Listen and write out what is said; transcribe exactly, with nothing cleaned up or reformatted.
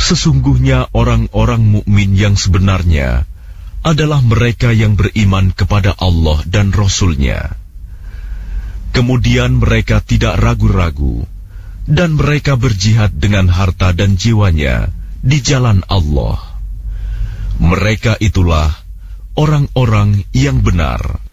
Sesungguhnya orang-orang mukmin yang sebenarnya adalah mereka yang beriman kepada Allah dan Rasul-Nya. Kemudian mereka tidak ragu-ragu, dan mereka berjihad dengan harta dan jiwanya di jalan Allah. Mereka itulah orang-orang yang benar.